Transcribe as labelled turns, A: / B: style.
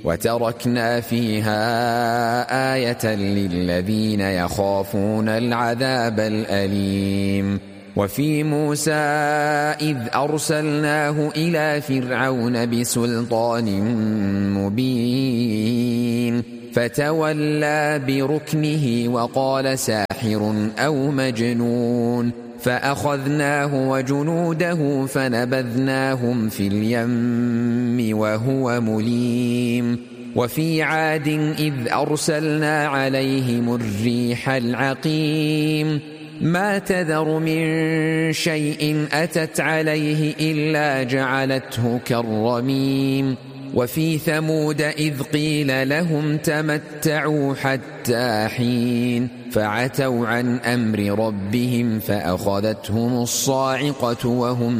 A: وتركنا فيها آية للذين يخافون العذاب الأليم. وفي موسى إذ أرسلناه إلى فرعون بسلطان مبين فتولى بركنه وقال ساحر أو مجنون، فأخذناه وجنوده فنبذناهم في اليم وهو مليم. وفي عاد إذ أرسلنا عليهم الريح العقيم ما تذر من شيء أتت عليه إلا جعلته كالرميم. وفي ثمود إذ قيل لهم تمتعوا حتى حين فعتوا عن أمر ربهم فأخذتهم الصاعقة وهم